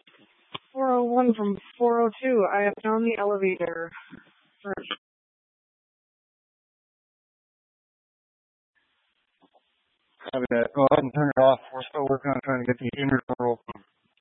401 from 402. I have found the elevator. Copy that. Go ahead and turn it off. We're still working on trying to get the inner door